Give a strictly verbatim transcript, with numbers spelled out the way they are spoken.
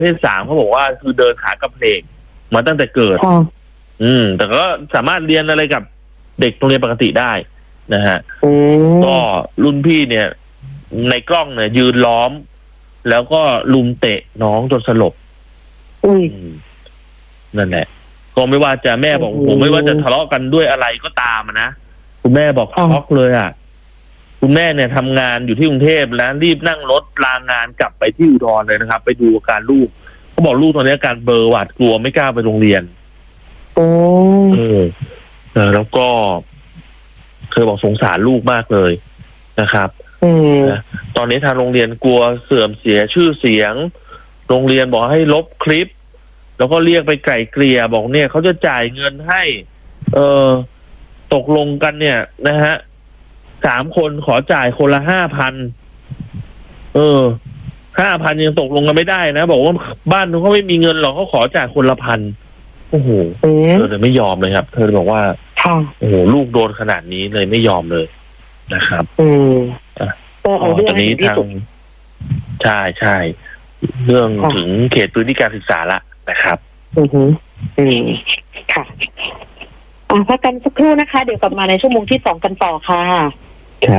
เพศสามเขาบอกว่าคือเดินขากระเพลกมาตั้งแต่เกิดค่ะอืม แต่ก็สามารถเรียนอะไรกับเด็กโรงเรียนปกติได้นะฮะอืมก็รุ่นพี่เนี่ย ในกล้องเนี่ยยืนล้อม แล้วก็ลุมเตะน้องจนสลบอุ้ยอืมนั่นแหละ ก็ไม่ว่าจะแม่บอกโอ้โหผมไม่ว่าจะทะเลาะกันด้วยอะไรก็ตามอะนะคุณแม่บอกค่ะช็อกเลยอ่ะ คุณแม่เนี่ยทำงานอยู่ที่กรุงเทพแล้วรีบนั่งรถลางานกลับไปที่อุดรเลยนะครับ ไปดูอาการลูกเขาบอกลูกตอนนี้อาการเบลอหวาดกลัวไม่กล้าไปโรงเรียนโอ้เออเออแล้วก็เคยบอกสงสารลูกมากเลยนะครับอืมนะตอนนี้ทางโรงเรียนกลัวเสื่อมเสียชื่อเสียง โรงเรียนบอกให้ลบคลิป แล้วก็เรียกไปไกล่เกลี่ยบอกเนี่ยเขาจะจ่ายเงินให้ เออตกลงกันเนี่ยนะฮะสามคนขอจ่ายคนละห้าพันเออห้าพันยังตกลงกันไม่ได้นะบอกว่าบ้านเขาไม่มีเงินหรอกเขาขอจ่ายคนละพันโอ้โหอืมเธอเลยไม่ยอมเลยครับ เธอบอกว่าค่ะโอ้โหลูกโดนขนาดนี้เลยไม่ยอมเลยนะครับอืมอ่ะก็เอาเรื่อตงอนให้นี้ถึงที่ทางสุดใช่ใช่เรื่องค่ะถึงเขตพื้นที่การศึกษาละนะครับอือหืออืมค่ะอ่ะพักกันสักครู่นะคะ เดี๋ยวกลับมาในชั่วโมงที่สองกันต่อค่ะ